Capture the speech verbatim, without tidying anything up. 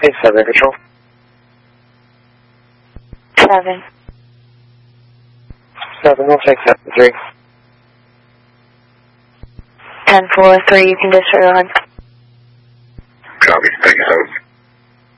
Hey, seven control. Seven. Seven, we'll take seven three. Ten four three, you can disregard.